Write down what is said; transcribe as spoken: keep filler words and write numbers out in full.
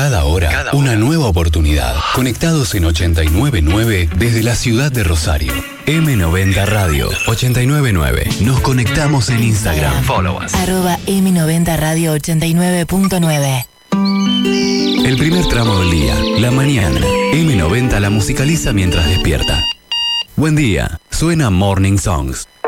Cada hora, Cada una hora. nueva oportunidad. Conectados en ochenta y nueve punto nueve desde la ciudad de Rosario. eme noventa Radio ochenta y nueve punto nueve. Nos conectamos en Instagram. Follow us. Arroba eme noventa Radio ochenta y nueve punto nueve. El primer tramo del día, la mañana. eme noventa la musicaliza mientras despierta. Buen día, suena Morning Songs.